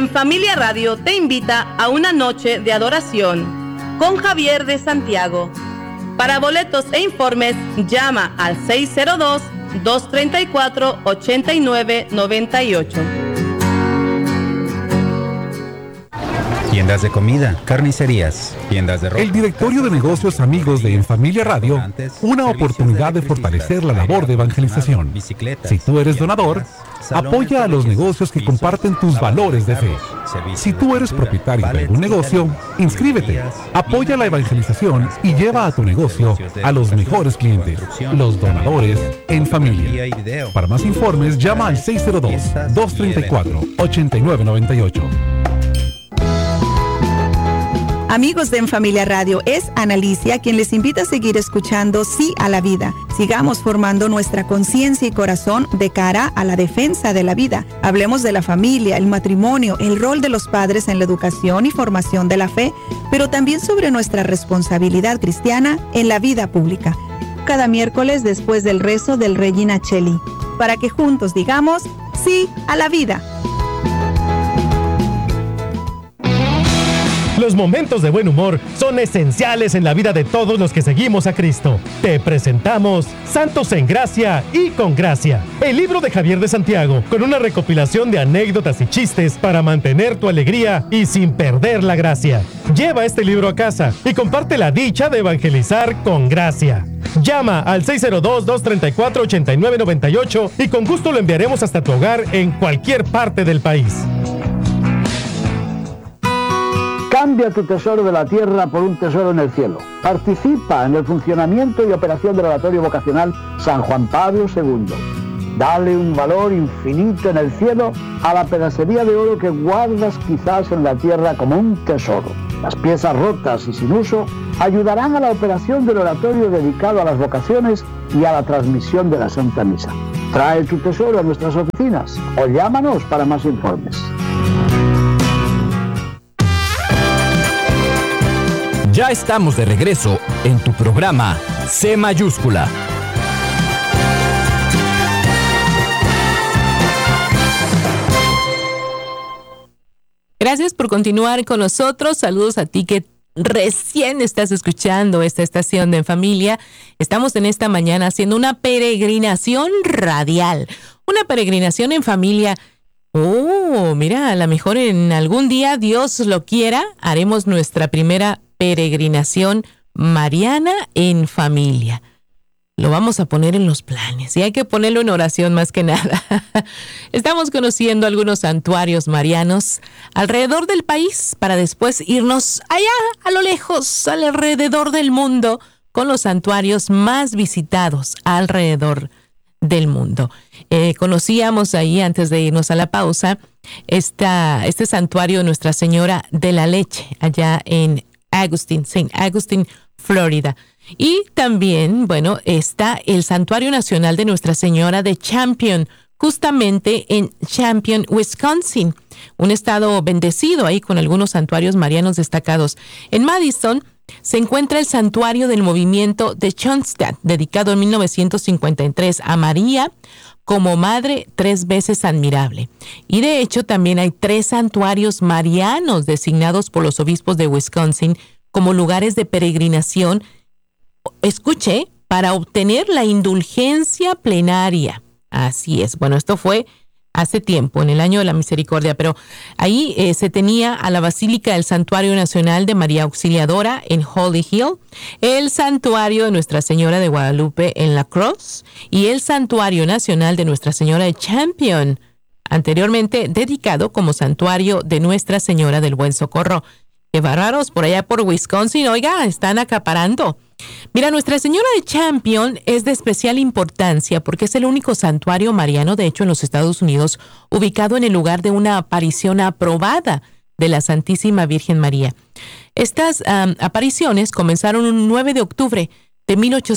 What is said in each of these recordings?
Familia Radio te invita a una noche de adoración con Javier de Santiago. Para boletos e informes, llama al 602-234-8998. Tiendas de comida, carnicerías, tiendas de ropa. El Directorio de Negocios Amigos de En Familia Radio, una oportunidad de fortalecer la labor de evangelización. Si tú eres donador, apoya a los negocios que comparten tus valores de fe. Si tú eres propietario de algún negocio, inscríbete, apoya la evangelización y lleva a tu negocio a los mejores clientes, los donadores en familia. Para más informes, llama al 602-234-8998. Amigos de En Familia Radio, es Ana Alicia quien les invita a seguir escuchando Sí a la Vida. Sigamos formando nuestra conciencia y corazón de cara a la defensa de la vida. Hablemos de la familia, el matrimonio, el rol de los padres en la educación y formación de la fe, pero también sobre nuestra responsabilidad cristiana en la vida pública. Cada miércoles después del rezo del Regina Coeli, para que juntos digamos Sí a la Vida. Los momentos de buen humor son esenciales en la vida de todos los que seguimos a Cristo. Te presentamos Santos en Gracia y con Gracia, el libro de Javier de Santiago, con una recopilación de anécdotas y chistes para mantener tu alegría y sin perder la gracia. Lleva este libro a casa y comparte la dicha de evangelizar con gracia. Llama al 602-234-8998 y con gusto lo enviaremos hasta tu hogar en cualquier parte del país. Cambia tu tesoro de la tierra por un tesoro en el cielo. Participa en el funcionamiento y operación del oratorio vocacional San Juan Pablo II. Dale un valor infinito en el cielo a la pedacería de oro que guardas quizás en la tierra como un tesoro. Las piezas rotas y sin uso ayudarán a la operación del oratorio dedicado a las vocaciones y a la transmisión de la Santa Misa. Trae tu tesoro a nuestras oficinas o llámanos para más informes. Ya estamos de regreso en tu programa C mayúscula. Gracias por continuar con nosotros. Saludos a ti que recién estás escuchando esta estación de En Familia. Estamos en esta mañana haciendo una peregrinación radial, una peregrinación en familia. Oh, mira, a lo mejor en algún día, Dios lo quiera, haremos nuestra primera peregrinación mariana en familia. Lo vamos a poner en los planes y hay que ponerlo en oración más que nada. Estamos conociendo algunos santuarios marianos alrededor del país para después irnos allá, a lo lejos, alrededor del mundo, con los santuarios más visitados alrededor del mundo. Conocíamos ahí, antes de irnos a la pausa, este santuario de Nuestra Señora de la Leche, allá en St. Augustine, Florida. Y también, bueno, está el Santuario Nacional de Nuestra Señora de Champion, justamente en Champion, Wisconsin, un estado bendecido ahí con algunos santuarios marianos destacados. En Madison se encuentra el Santuario del Movimiento de Schoenstatt, dedicado en 1953 a María como Madre 3 veces admirable. Y de hecho también hay 3 santuarios marianos designados por los obispos de Wisconsin como lugares de peregrinación, escuche, para obtener la indulgencia plenaria. Así es. Bueno, esto fue hace tiempo, en el año de la misericordia, pero ahí se tenía a la Basílica del Santuario Nacional de María Auxiliadora en Holly Hill, el Santuario de Nuestra Señora de Guadalupe en La Crosse y el Santuario Nacional de Nuestra Señora de Champion, anteriormente dedicado como Santuario de Nuestra Señora del Buen Socorro. Qué bárbaros, por allá por Wisconsin, oiga, están acaparando. Mira, Nuestra Señora de Champion es de especial importancia porque es el único santuario mariano, de hecho, en los Estados Unidos, ubicado en el lugar de una aparición aprobada de la Santísima Virgen María. Estas apariciones comenzaron un 9 de octubre de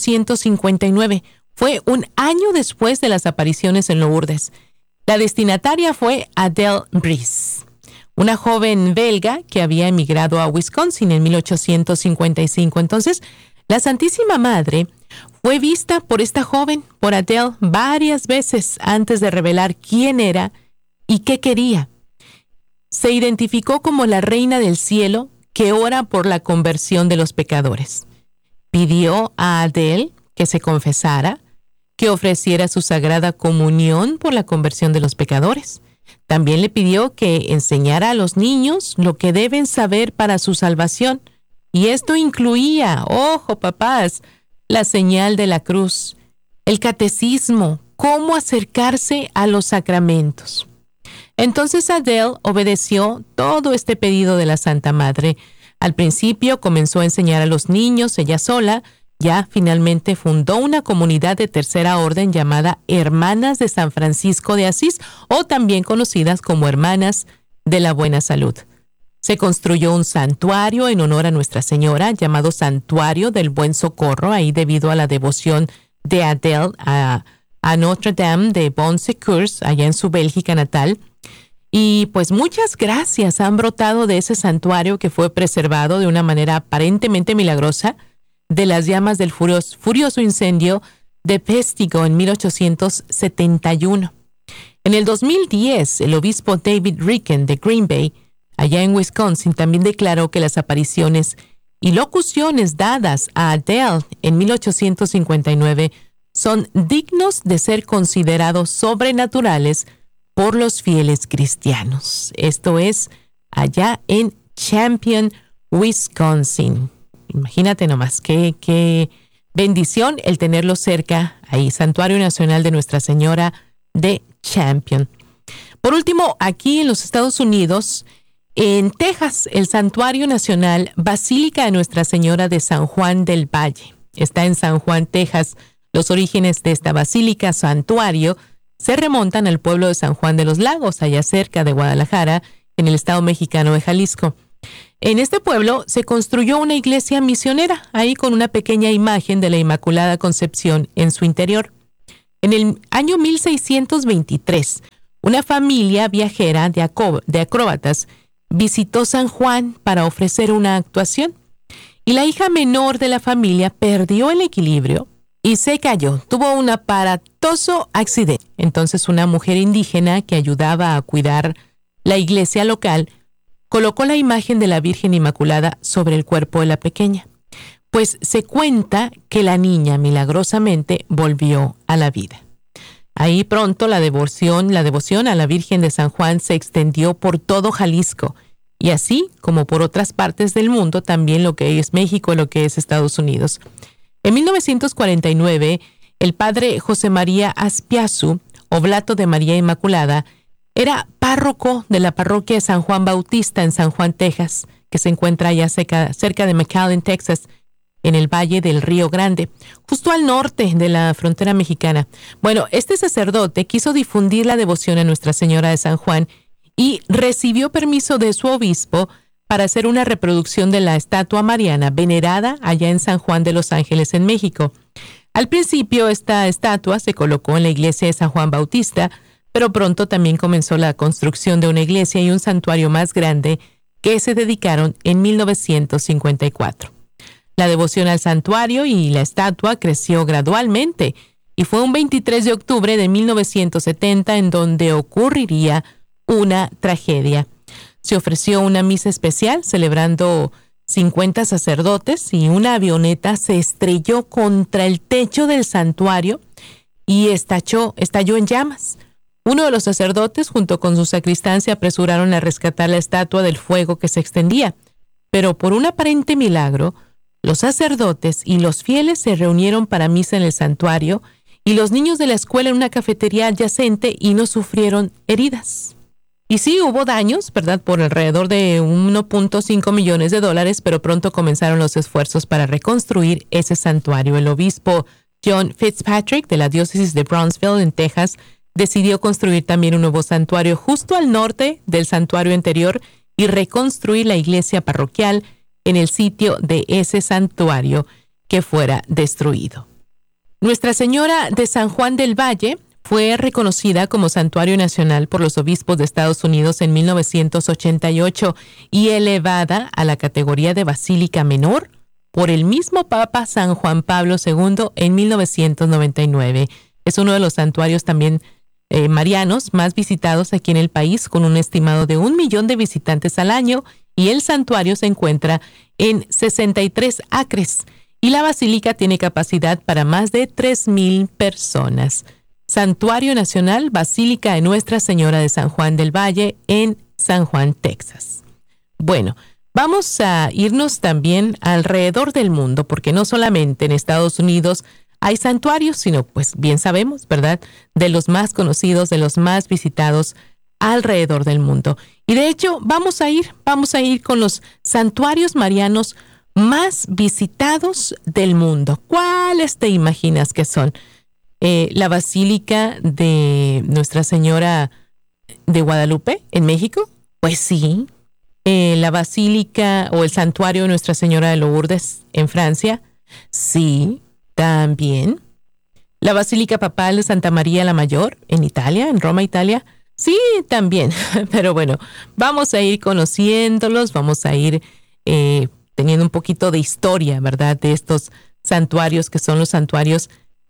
1859. Fue un año después de las apariciones en Lourdes. La destinataria fue Adele Brice, una joven belga que había emigrado a Wisconsin en 1855. Entonces, la Santísima Madre fue vista por esta joven, por Adele, varias veces antes de revelar quién era y qué quería. se identificó como la reina del cielo que ora por la conversión de los pecadores. Pidió a Adele que se confesara, que ofreciera su sagrada comunión por la conversión de los pecadores. También le pidió que enseñara a los niños lo que deben saber para su salvación. Y esto incluía, ojo papás, la señal de la cruz, el catecismo, cómo acercarse a los sacramentos. Entonces Adele obedeció todo este pedido de la Santa Madre. Al principio comenzó a enseñar a los niños ella sola. Ya finalmente fundó una comunidad de tercera orden llamada Hermanas de San Francisco de Asís, o también conocidas como Hermanas de la Buena Salud. Se construyó un santuario en honor a Nuestra Señora, llamado Santuario del Buen Socorro, ahí debido a la devoción de Adele a Notre Dame de Bon Secours, allá en su Bélgica natal. Y pues muchas gracias han brotado de ese santuario que fue preservado de una manera aparentemente milagrosa de las llamas del furioso incendio de Pestigo en 1871. En el 2010, el obispo David Ricken de Green Bay, allá en Wisconsin, también declaró que las apariciones y locuciones dadas a Adele en 1859 son dignos de ser considerados sobrenaturales por los fieles cristianos. Esto es allá en Champion, Wisconsin. Imagínate nomás, qué bendición el tenerlo cerca, ahí, Santuario Nacional de Nuestra Señora de Champion. Por último, aquí en los Estados Unidos, en Texas, el Santuario Nacional Basílica de Nuestra Señora de San Juan del Valle. Está en San Juan, Texas. Los orígenes de esta basílica santuario se remontan al pueblo de San Juan de los Lagos, allá cerca de Guadalajara, en el estado mexicano de Jalisco. En este pueblo se construyó una iglesia misionera, ahí con una pequeña imagen de la Inmaculada Concepción en su interior. En el año 1623, una familia viajera de acróbatas visitó San Juan para ofrecer una actuación, y la hija menor de la familia perdió el equilibrio y se cayó. Tuvo un aparatoso accidente. Entonces una mujer indígena que ayudaba a cuidar la iglesia local colocó la imagen de la Virgen Inmaculada sobre el cuerpo de la pequeña, pues se cuenta que la niña milagrosamente volvió a la vida. Ahí pronto la devoción a la Virgen de San Juan se extendió por todo Jalisco, y así como por otras partes del mundo, también lo que es México y lo que es Estados Unidos. En 1949, el padre José María Aspiazu, oblato de María Inmaculada, era párroco de la parroquia de San Juan Bautista en San Juan, Texas, que se encuentra allá cerca de McAllen, Texas, en el Valle del Río Grande, justo al norte de la frontera mexicana. Bueno, este sacerdote quiso difundir la devoción a Nuestra Señora de San Juan y recibió permiso de su obispo para hacer una reproducción de la estatua mariana venerada allá en San Juan de los Ángeles, en México. Al principio, esta estatua se colocó en la iglesia de San Juan Bautista, pero pronto también comenzó la construcción de una iglesia y un santuario más grande que se dedicaron en 1954. La devoción al santuario y la estatua creció gradualmente, y fue un 23 de octubre de 1970 en donde ocurriría una tragedia. Se ofreció una misa especial celebrando 50 sacerdotes y una avioneta se estrelló contra el techo del santuario y estalló en llamas. Uno de los sacerdotes, junto con su sacristán, se apresuraron a rescatar la estatua del fuego que se extendía, pero por un aparente milagro, los sacerdotes y los fieles se reunieron para misa en el santuario y los niños de la escuela en una cafetería adyacente y no sufrieron heridas. Y sí, hubo daños, ¿verdad?, por alrededor de 1.5 millones de dólares, pero pronto comenzaron los esfuerzos para reconstruir ese santuario. El obispo John Fitzpatrick de la diócesis de Brownsville, en Texas, decidió construir también un nuevo santuario justo al norte del santuario anterior y reconstruir la iglesia parroquial en el sitio de ese santuario que fuera destruido. Nuestra Señora de San Juan del Valle fue reconocida como Santuario Nacional por los obispos de Estados Unidos en 1988 y elevada a la categoría de Basílica Menor por el mismo Papa San Juan Pablo II en 1999. Es uno de los santuarios también marianos más visitados aquí en el país, con un estimado de 1 millón de visitantes al año, y el santuario se encuentra en 63 acres y la basílica tiene capacidad para más de 3,000 personas. Santuario Nacional Basílica de Nuestra Señora de San Juan del Valle en San Juan, Texas. Bueno, vamos a irnos también alrededor del mundo, porque no solamente en Estados Unidos hay santuarios, sino pues bien sabemos, ¿verdad?, de los más conocidos, de los más visitados alrededor del mundo. Y de hecho, vamos a ir con los santuarios marianos más visitados del mundo. ¿Cuáles te imaginas que son? La Basílica de Nuestra Señora de Guadalupe en México, pues sí. La Basílica o el Santuario de Nuestra Señora de Lourdes en Francia, sí, también. La Basílica Papal de Santa María la Mayor en Italia, en Roma, Italia, sí, también. Pero bueno, vamos a ir conociéndolos, vamos a ir teniendo un poquito de historia, ¿verdad?, de estos santuarios que son los santuarios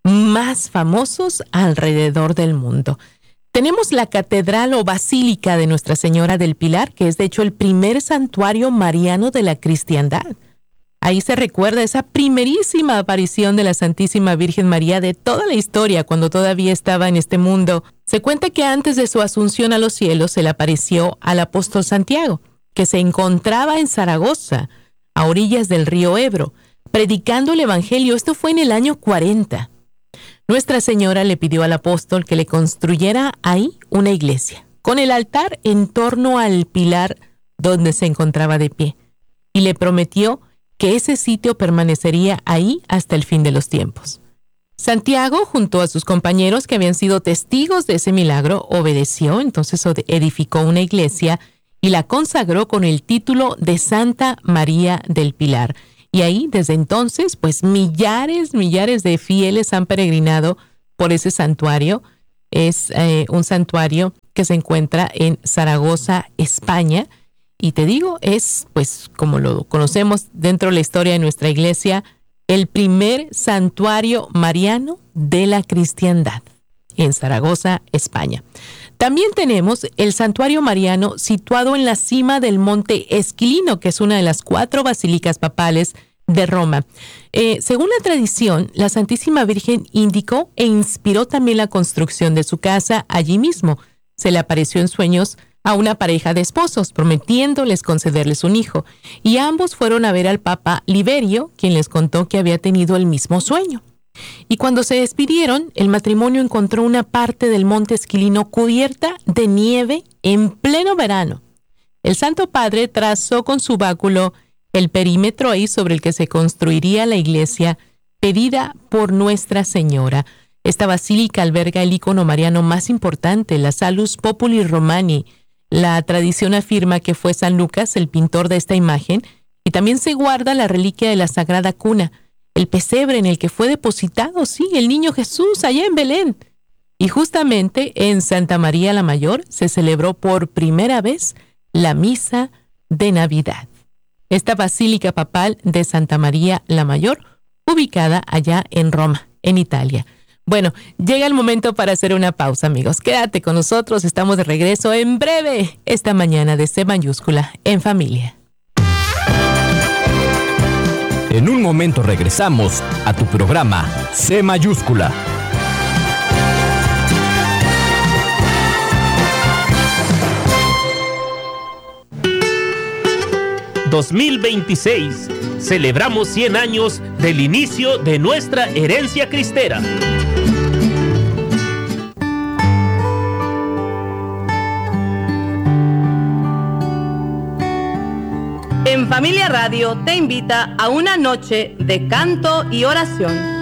más famosos alrededor del mundo. Tenemos la Catedral o Basílica de Nuestra Señora del Pilar, que es de hecho el primer santuario mariano de la cristiandad. Ahí se recuerda esa primerísima aparición de la Santísima Virgen María de toda la historia cuando todavía estaba en este mundo. Se cuenta que antes de su asunción a los cielos se le apareció al apóstol Santiago, que se encontraba en Zaragoza, a orillas del río Ebro, predicando el Evangelio. Esto fue en el año 40. Nuestra Señora le pidió al apóstol que le construyera ahí una iglesia, con el altar en torno al pilar donde se encontraba de pie, y le prometió que ese sitio permanecería ahí hasta el fin de los tiempos. Santiago, junto a sus compañeros que habían sido testigos de ese milagro, obedeció, entonces edificó una iglesia y la consagró con el título de Santa María del Pilar. Y ahí, desde entonces, pues millares de fieles han peregrinado por ese santuario. Es un santuario que se encuentra en Zaragoza, España. Y te digo, es, pues, como lo conocemos dentro de la historia de nuestra iglesia, el primer santuario mariano de la cristiandad en Zaragoza, España. También tenemos el santuario mariano situado en la cima del monte Esquilino, que es una de las 4 basílicas papales de Roma. Según la tradición, la Santísima Virgen indicó e inspiró también la construcción de su casa allí mismo. Se le apareció en sueños a una pareja de esposos, prometiéndoles concederles un hijo, y ambos fueron a ver al Papa Liberio, quien les contó que había tenido el mismo sueño. Y cuando se despidieron, el matrimonio encontró una parte del monte Esquilino cubierta de nieve en pleno verano. El Santo Padre trazó con su báculo el perímetro ahí sobre el que se construiría la iglesia pedida por Nuestra Señora. Esta basílica alberga el icono mariano más importante, la Salus Populi Romani. La tradición afirma que fue San Lucas el pintor de esta imagen, y también se guarda la reliquia de la Sagrada Cuna, el pesebre en el que fue depositado, sí, el niño Jesús allá en Belén. Y justamente en Santa María la Mayor se celebró por primera vez la misa de Navidad. Esta basílica papal de Santa María la Mayor, ubicada allá en Roma, en Italia. Bueno, llega el momento para hacer una pausa, amigos. Quédate con nosotros, estamos de regreso en breve, esta mañana de C mayúscula en familia. En un momento regresamos a tu programa C mayúscula. ...2026... celebramos 100 años del inicio de nuestra herencia cristera. En Familia Radio te invita a una noche de canto y oración.